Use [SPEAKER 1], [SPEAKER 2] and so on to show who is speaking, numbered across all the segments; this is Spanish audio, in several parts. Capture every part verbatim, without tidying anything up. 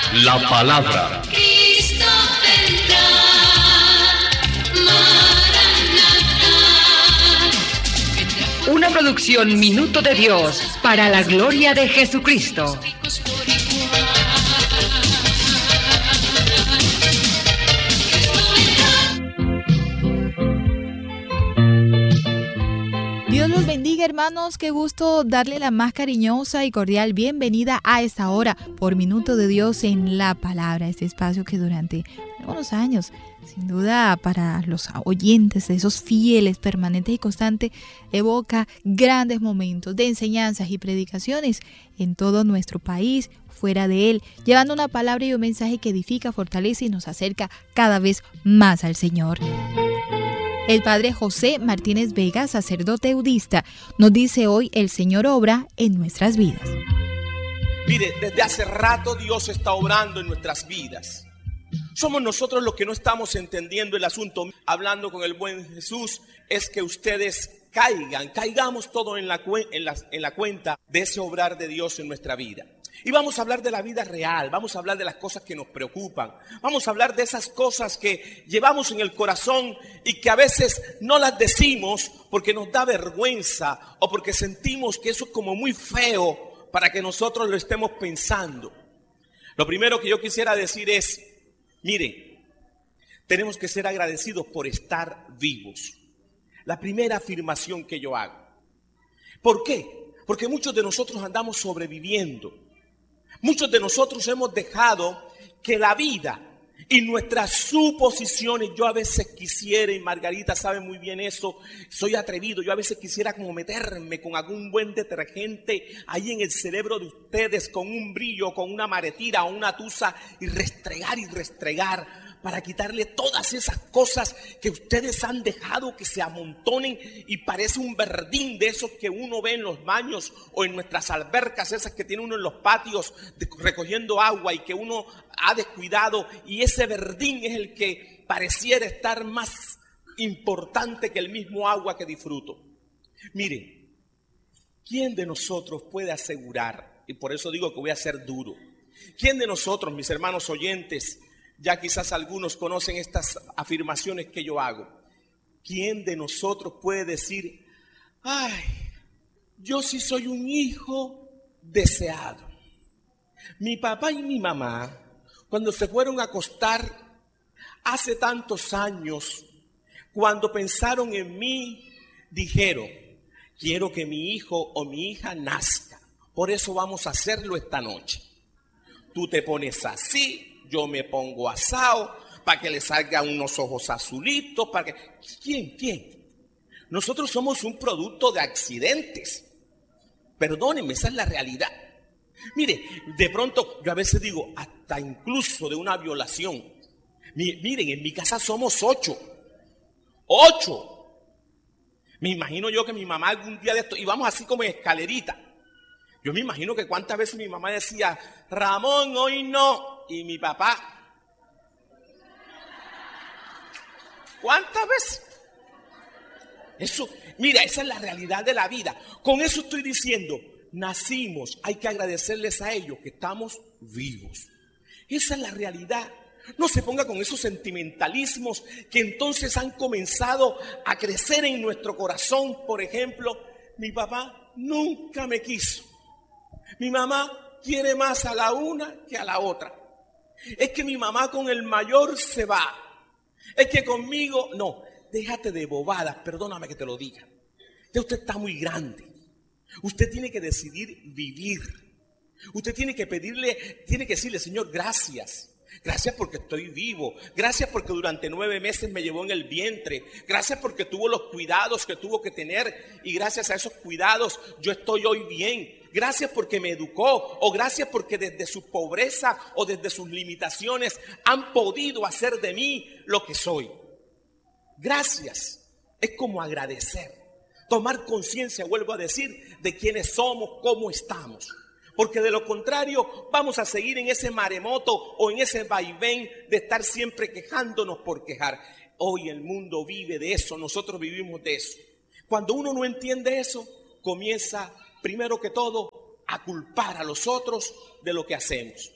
[SPEAKER 1] la palabra.
[SPEAKER 2] Cristo vendrá, Maranatá.
[SPEAKER 3] Una producción Minuto de Dios para la gloria de Jesucristo.
[SPEAKER 4] Dios los bendiga, hermanos. Qué gusto darle la más cariñosa y cordial bienvenida a esta hora por Minuto de Dios en la Palabra. Este espacio que durante algunos años, sin duda para los oyentes, esos fieles, permanentes y constantes, evoca grandes momentos de enseñanzas y predicaciones en todo nuestro país, fuera de él, llevando una palabra y un mensaje que edifica, fortalece y nos acerca cada vez más al Señor. El padre José Martínez Vega, sacerdote eudista, nos dice hoy: el Señor obra en nuestras vidas.
[SPEAKER 5] Mire, desde hace rato Dios está obrando en nuestras vidas. Somos nosotros los que no estamos entendiendo el asunto. Hablando con el buen Jesús, es que ustedes caigan, caigamos todo en la, en la, en la cuenta de ese obrar de Dios en nuestra vida. Y vamos a hablar de la vida real, vamos a hablar de las cosas que nos preocupan, vamos a hablar de esas cosas que llevamos en el corazón y que a veces no las decimos porque nos da vergüenza o porque sentimos que eso es como muy feo para que nosotros lo estemos pensando. Lo primero que yo quisiera decir es, miren, tenemos que ser agradecidos por estar vivos. La primera afirmación que yo hago. ¿Por qué? Porque muchos de nosotros andamos sobreviviendo. Muchos de nosotros hemos dejado que la vida y nuestras suposiciones, yo a veces quisiera, y Margarita sabe muy bien eso, soy atrevido, yo a veces quisiera como meterme con algún buen detergente ahí en el cerebro de ustedes, con un brillo, con una maretira o una tusa, y restregar y restregar para quitarle todas esas cosas que ustedes han dejado que se amontonen y parece un verdín de esos que uno ve en los baños o en nuestras albercas, esas que tiene uno en los patios de, recogiendo agua y que uno ha descuidado, y ese verdín es el que pareciera estar más importante que el mismo agua que disfruto. Miren, ¿quién de nosotros puede asegurar, y por eso digo que voy a ser duro, quién de nosotros, mis hermanos oyentes, ya quizás algunos conocen estas afirmaciones que yo hago, quién de nosotros puede decir, ay, yo sí soy un hijo deseado? Mi papá y mi mamá, cuando se fueron a acostar hace tantos años, cuando pensaron en mí, dijeron, quiero que mi hijo o mi hija nazca, por eso vamos a hacerlo esta noche. Tú te pones así, yo me pongo asado, para que le salgan unos ojos azulitos, para que... ¿Quién? ¿Quién? Nosotros somos un producto de accidentes. Perdónenme, esa es la realidad. Mire, de pronto, yo a veces digo, hasta incluso de una violación. Miren, en mi casa somos ocho. ¡Ocho! Me imagino yo que mi mamá algún día de esto, y vamos así como en escalerita. Yo me imagino que cuántas veces mi mamá decía, Ramón, hoy no. Y mi papá, ¿cuántas veces? Eso, mira, esa es la realidad de la vida. Con eso estoy diciendo, nacimos, hay que agradecerles a ellos que estamos vivos. Esa es la realidad. No se ponga con esos sentimentalismos que entonces han comenzado a crecer en nuestro corazón. Por ejemplo, mi papá nunca me quiso. Mi mamá quiere más a la una que a la otra. Es que mi mamá con el mayor se va. Es que conmigo, no, déjate de bobadas, perdóname que te lo diga. Ya usted está muy grande. Usted tiene que decidir vivir. Usted tiene que pedirle, tiene que decirle, Señor, gracias. Gracias porque estoy vivo. Gracias porque durante nueve meses me llevó en el vientre. Gracias porque tuvo los cuidados que tuvo que tener. Y gracias a esos cuidados yo estoy hoy bien. Gracias porque me educó, o gracias porque desde su pobreza o desde sus limitaciones han podido hacer de mí lo que soy. Gracias. Es como agradecer. Tomar conciencia, vuelvo a decir, de quiénes somos, cómo estamos. Porque de lo contrario vamos a seguir en ese maremoto o en ese vaivén de estar siempre quejándonos por quejar. Hoy el mundo vive de eso, nosotros vivimos de eso. Cuando uno no entiende eso, comienza primero que todo a culpar a los otros de lo que hacemos.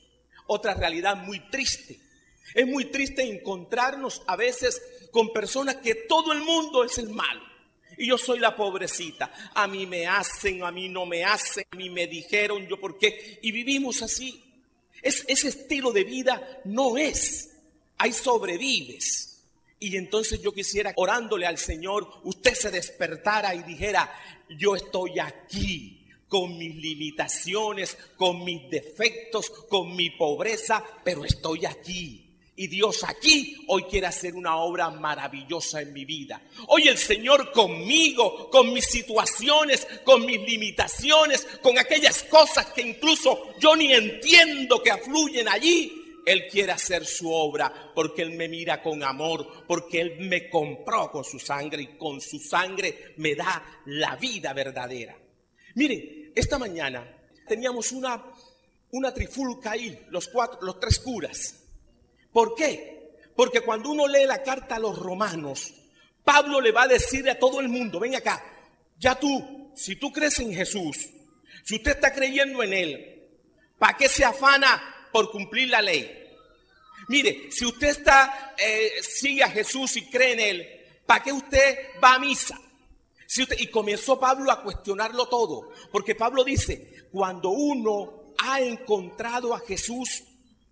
[SPEAKER 5] otra realidad muy triste. Es muy triste encontrarnos a veces con personas que todo el mundo es el malo. Y yo soy la pobrecita. A mí me hacen, a mí no me hacen, a mí me dijeron, yo por qué. Y vivimos así. Es, ese estilo de vida no es. Hay sobrevives. Y entonces yo quisiera, orándole al Señor, usted se despertara y dijera, yo estoy aquí con mis limitaciones, con mis defectos, con mi pobreza, pero estoy aquí. Y Dios aquí hoy quiere hacer una obra maravillosa en mi vida. Hoy el Señor conmigo, con mis situaciones, con mis limitaciones, con aquellas cosas que incluso yo ni entiendo que afluyen allí. Él quiere hacer su obra porque Él me mira con amor, porque Él me compró con su sangre y con su sangre me da la vida verdadera. Mire, esta mañana teníamos una, una trifulca ahí, los, cuatro, los tres curas. ¿Por qué? Porque cuando uno lee la carta a los romanos, Pablo le va a decir a todo el mundo, ven acá, ya tú, si tú crees en Jesús, si usted está creyendo en Él, ¿para qué se afana por cumplir la ley? Mire, si usted está, eh, sigue a Jesús y cree en Él, ¿para qué usted va a misa? Si usted, y comenzó Pablo a cuestionarlo todo, porque Pablo dice, cuando uno ha encontrado a Jesús,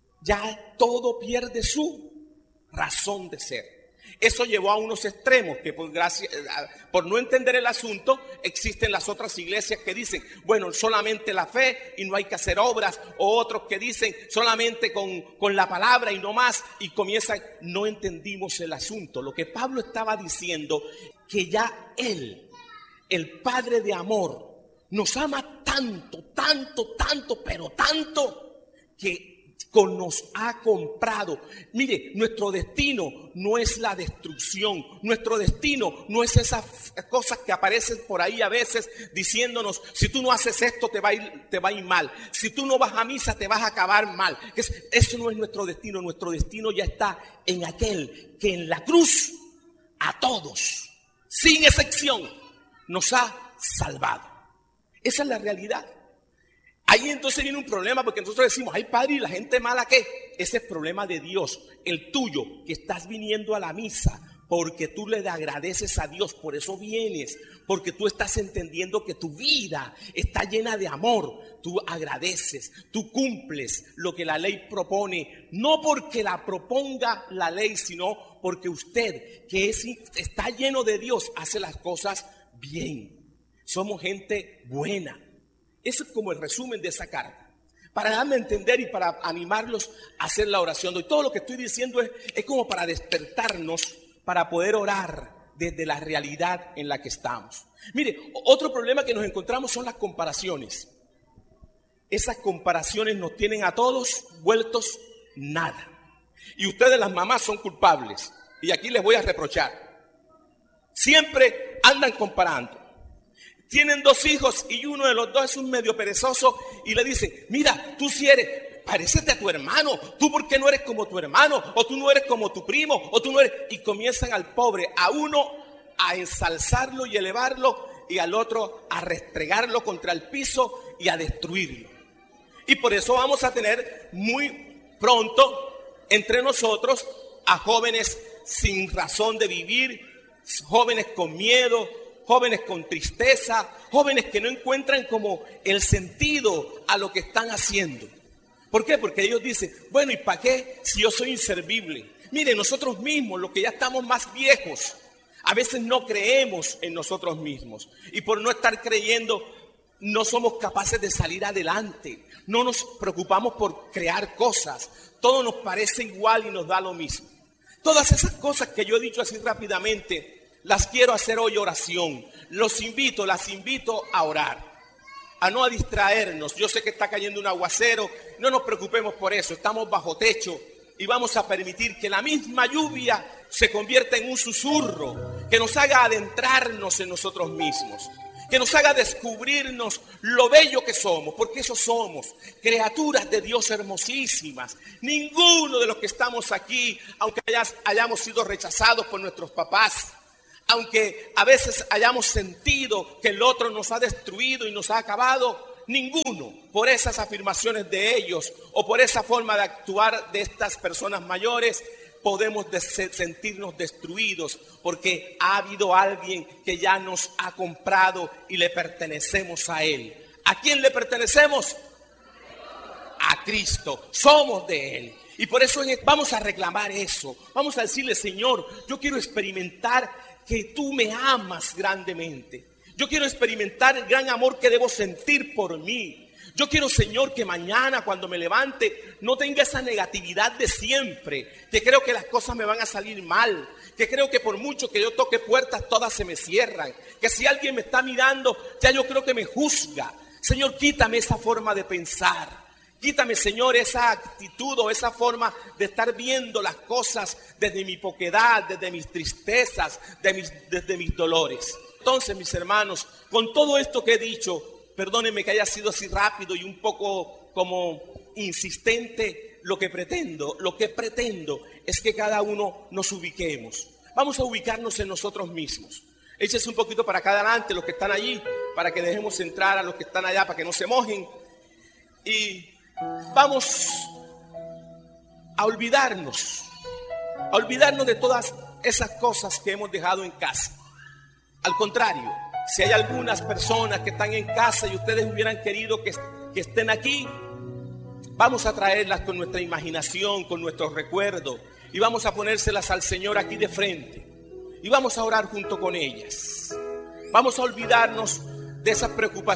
[SPEAKER 5] ya todo pierde su razón de ser. Eso llevó a unos extremos que por, gracia, por no entender el asunto, existen las otras iglesias que dicen, bueno, solamente la fe y no hay que hacer obras, o otros que dicen solamente con, con la palabra y no más, y comienzan, no entendimos el asunto. Lo que Pablo estaba diciendo, que ya Él, el Padre de amor, nos ama tanto, tanto, tanto, pero tanto, que Con nos ha comprado. Mire, nuestro destino no es la destrucción. Nuestro destino no es esas cosas que aparecen por ahí a veces diciéndonos, si tú no haces esto te va a ir, te va a ir mal. Si tú no vas a misa te vas a acabar mal. Eso no es nuestro destino. Nuestro destino ya está en aquel que en la cruz a todos, sin excepción, nos ha salvado. Esa es la realidad. Ahí entonces viene un problema porque nosotros decimos, ay padre, ¿y la gente mala qué? Ese es problema de Dios, el tuyo, que estás viniendo a la misa porque tú le agradeces a Dios, por eso vienes, porque tú estás entendiendo que tu vida está llena de amor, tú agradeces, tú cumples lo que la ley propone, no porque la proponga la ley, sino porque usted, que es, está lleno de Dios, hace las cosas bien. Somos gente buena. Eso es como el resumen de esa carta, para darme a entender y para animarlos a hacer la oración. Y todo lo que estoy diciendo es, es como para despertarnos, para poder orar desde la realidad en la que estamos. Mire, otro problema que nos encontramos son las comparaciones. Esas comparaciones nos tienen a todos vueltos nada. Y ustedes, las mamás, son culpables. Y aquí les voy a reprochar. Siempre andan comparando. Tienen dos hijos y uno de los dos es un medio perezoso y le dicen, mira, tú si eres, parécete a tu hermano, tú por qué no eres como tu hermano, o tú no eres como tu primo, o tú no eres, y comienzan al pobre, a uno a ensalzarlo y elevarlo, y al otro a restregarlo contra el piso y a destruirlo. Y por eso vamos a tener muy pronto entre nosotros a jóvenes sin razón de vivir, jóvenes con miedo, jóvenes con tristeza, jóvenes que no encuentran como el sentido a lo que están haciendo. ¿Por qué? Porque ellos dicen, bueno, ¿y para qué si yo soy inservible? Mire, nosotros mismos, los que ya estamos más viejos, a veces no creemos en nosotros mismos. Y por no estar creyendo, no somos capaces de salir adelante. No nos preocupamos por crear cosas. Todo nos parece igual y nos da lo mismo. Todas esas cosas que yo he dicho así rápidamente, las quiero hacer hoy oración. Los invito, las invito a orar, a no a distraernos. Yo sé que está cayendo un aguacero, no nos preocupemos por eso, estamos bajo techo y vamos a permitir que la misma lluvia se convierta en un susurro, que nos haga adentrarnos en nosotros mismos, que nos haga descubrirnos lo bello que somos, porque eso somos, criaturas de Dios hermosísimas. Ninguno de los que estamos aquí, aunque hayamos sido rechazados por nuestros papás, aunque a veces hayamos sentido que el otro nos ha destruido y nos ha acabado, ninguno, por esas afirmaciones de ellos o por esa forma de actuar de estas personas mayores, podemos des- sentirnos destruidos, porque ha habido alguien que ya nos ha comprado y le pertenecemos a Él. ¿A quién le pertenecemos? A Cristo. Somos de Él. Y por eso vamos a reclamar eso. Vamos a decirle: Señor, yo quiero experimentar que tú me amas grandemente. Yo quiero experimentar el gran amor que debo sentir por mí. Yo quiero, Señor, que mañana cuando me levante no tenga esa negatividad de siempre, que creo que las cosas me van a salir mal, que creo que por mucho que yo toque puertas todas se me cierran, que si alguien me está mirando ya yo creo que me juzga. Señor, quítame esa forma de pensar. Quítame, Señor, esa actitud o esa forma de estar viendo las cosas desde mi poquedad, desde mis tristezas, de mis, desde mis dolores. Entonces, mis hermanos, con todo esto que he dicho, perdónenme que haya sido así rápido y un poco como insistente. Lo que pretendo, lo que pretendo es que cada uno nos ubiquemos. Vamos a ubicarnos en nosotros mismos. Échese un poquito para acá adelante, los que están allí, para que dejemos entrar a los que están allá, para que no se mojen. Y vamos a olvidarnos, a olvidarnos de todas esas cosas que hemos dejado en casa. Al contrario, si hay algunas personas que están en casa y ustedes hubieran querido que, que estén aquí, vamos a traerlas con nuestra imaginación, con nuestros recuerdos, y vamos a ponérselas al Señor aquí de frente. Y vamos a orar junto con ellas. Vamos a olvidarnos de esas preocupaciones